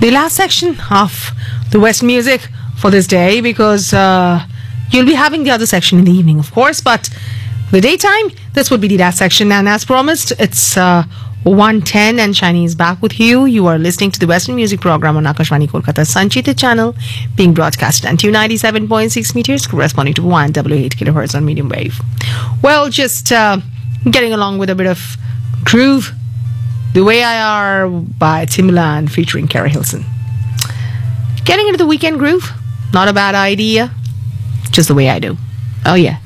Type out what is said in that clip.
the last section of the West music for this day, because you'll be having the other section in the evening, of course, but the daytime, this would be the last section. And as promised, it's 1:10 and Shiny is back with you. You are listening to the Western Music Program on Akashvani Kolkata Sanchita channel, being broadcast on 297.6 meters, corresponding to 188 kilohertz on medium wave. Well, just getting along with a bit of groove. The Way I Are by Timbaland featuring Keri Hilson. Getting into the weekend groove, not a bad idea. Just the way I do. Oh yeah.